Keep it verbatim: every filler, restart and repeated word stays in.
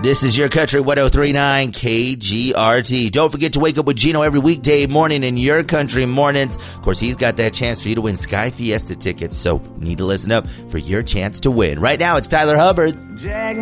This is your country one oh three point nine K G R T. Don't forget to wake up with Gino every weekday morning in your country mornings. Of course, he's got that chance for you to win Sky Fiesta tickets, so you need to listen up for your chance to win. Right now, it's Tyler Hubbard. Jack